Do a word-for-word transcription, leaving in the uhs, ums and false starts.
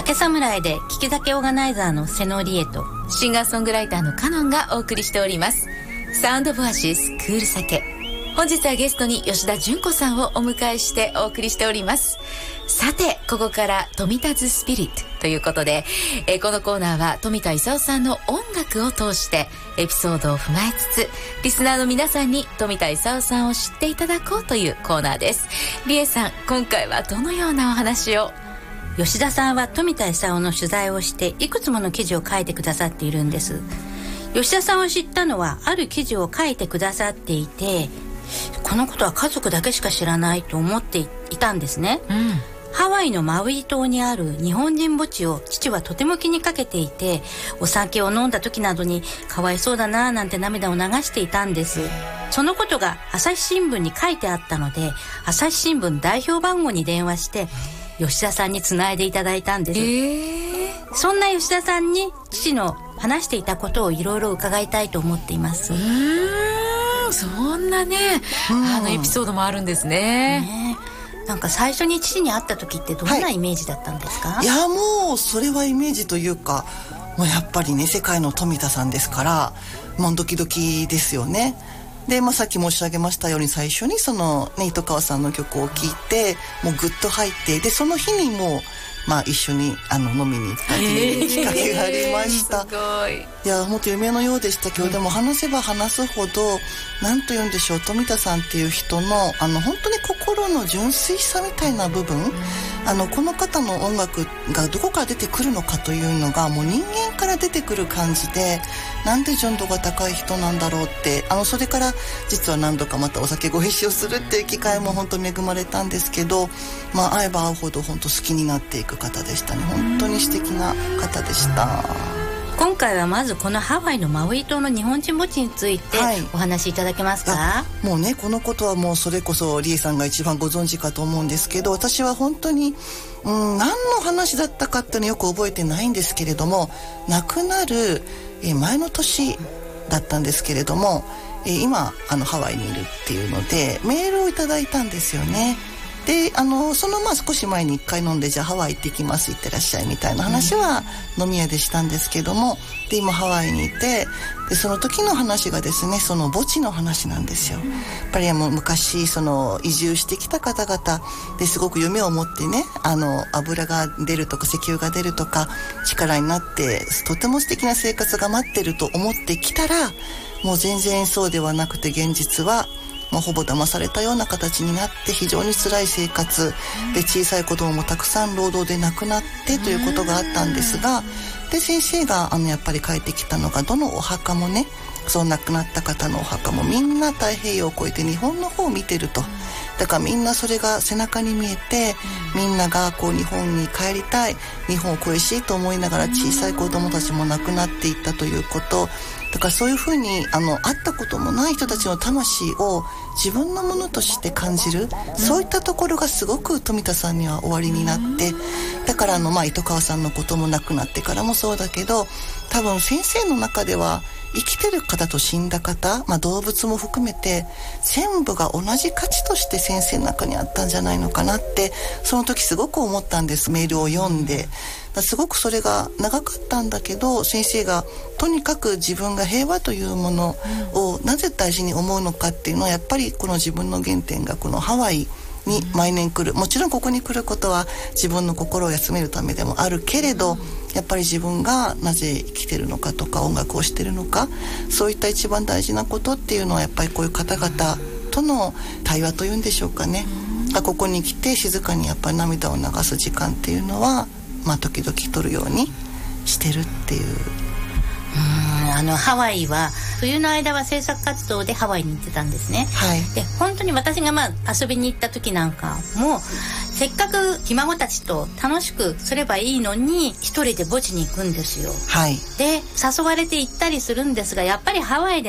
酒侍で聞き酒オーガナイザーの瀬野理恵とシンガーソングライターのカノンがお送りしております。サウンドボアシスクール酒。本日はゲストに吉田純子さんをお迎えしてお送りしております。さて、ここから富田ズスピリットということで、えー、このコーナーは富田勲さんの音楽を通してエピソードを踏まえつつ、リスナーの皆さんに富田勲さんを知っていただこうというコーナーです。理恵さん、今回はどのようなお話を？ 吉田さんは富田勲の取材をしていくつもの記事を書いてくださっているんです。吉田さんを知ったのはある記事を書いてくださっていて、このことは家族だけしか知らないと思っていたんですね、うん、ハワイのマウイ島にある日本人墓地を父はとても気にかけていて、お酒を飲んだ時などにかわいそうだななんて涙を流していたんです。そのことが朝日新聞に書いてあったので、朝日新聞代表番号に電話して吉田さんにつないでいただいたんです、えー、そんな吉田さんに父の話していたことをいろいろ伺いたいと思っています。 うーん、そんなね、うん、あのエピソードもあるんですね。 ね、なんか最初に父に会った時ってどんなイメージだったんですか？ はい、いやもうそれはイメージというか、もうやっぱりね世界の富田さんですから、もうドキドキですよね。で、まあ、さっき申し上げましたように最初にその、ね、糸川さんの曲を聴いてもうグッと入って、でその日にもうまあ、一緒にあの飲みに行ったというきっかけがありました、えー、すごい。いや本当夢のようでしたけど、うん、でも話せば話すほど何と言うんでしょう、富田さんっていう人のあの本当に心の純粋さみたいな部分、うん、あのこの方の音楽がどこから出てくるのかというのがもう人間から出てくる感じで、なんで純度が高い人なんだろうって、あのそれから実は何度かまたお酒ご一緒するっていう機会も本当に恵まれたんですけど、まあ、会えば会うほど本当好きになっていく方でしたね。本当に素敵な方でした。 今回はまずこのハワイのマウイ島の日本人墓地についてお話しいただけますか？ はい、もうねこのことはもうそれこそリエさんが一番ご存知かと思うんですけど、私は本当に、うん、何の話だったかっていうのよく覚えてないんですけれども、亡くなる前の年だったんですけれども、今あのハワイにいるっていうのでメールをいただいたんですよね。であのそのまあ少し前にいっかい飲んで、じゃあハワイ行ってきます、行ってらっしゃいみたいな話は飲み屋でしたんですけども、で今ハワイにいて、でその時の話がですねその墓地の話なんですよ。やっぱりもう昔その移住してきた方々ですごく夢を持ってね、あの油が出るとか石油が出るとか力になってとても素敵な生活が待ってると思ってきたら、もう全然そうではなくて現実はもうほぼ騙されたような形になって非常に辛い生活で、小さい子供もたくさん労働で亡くなってということがあったんですが、で先生があのやっぱり帰ってきたのが、どのお墓もね、そう亡くなった方のお墓もみんな太平洋を越えて日本の方を見てると。だからみんなそれが背中に見えて、みんながこう日本に帰りたい、日本を恋しいと思いながら小さい子供たちも亡くなっていったということ。だからそういうふうにあの会ったこともない人たちの魂を自分のものとして感じる、そういったところがすごく富田さんには終わりになって、だからあの、まあ、糸川さんのことも亡くなってからもそうだけど、多分先生の中では生きてる方と死んだ方、まあ、動物も含めて全部が同じ価値として先生の中にあったんじゃないのかなって、その時すごく思ったんです。メールを読んで、すごくそれが長かったんだけど、先生がとにかく自分が平和というものをなぜ大事に思うのかっていうのは、やっぱりこの自分の原点がこのハワイに毎年来る、もちろんここに来ることは自分の心を休めるためでもあるけれど、やっぱり自分がなぜ生きてるのかとか音楽をしてるのか、そういった一番大事なことっていうのはやっぱりこういう方々との対話というんでしょうかね。ここに来て静かにやっぱり涙を流す時間っていうのは、まあ、時々取るようにしてるっていう。 うーん、あのハワイは冬の間は制作活動でハワイに行ってたんですね、 はい、 で本当に私がまあ遊びに行った時なんかも、せっかくひ孫たちと楽しくすればいいのに一人で墓地に行くんですよ、 はい、 で誘われて行ったりするんですが、やっぱりハワイで